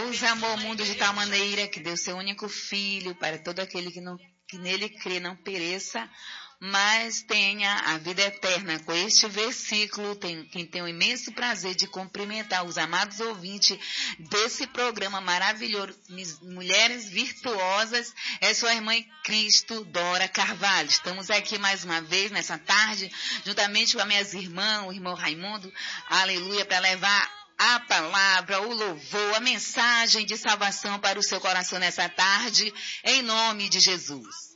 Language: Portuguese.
Deus amou o mundo de tal maneira que deu seu único filho para todo aquele que nele crê não pereça, mas tenha a vida eterna. Com este versículo, quem tem o imenso prazer de cumprimentar os amados ouvintes desse programa maravilhoso, Mulheres Virtuosas, é sua irmã em Cristo, Dora Carvalho. Estamos aqui mais uma vez, nessa tarde, juntamente com as minhas irmãs, o irmão Raimundo, aleluia, para levar a palavra, o louvor, a mensagem de salvação para o seu coração nessa tarde, em nome de Jesus.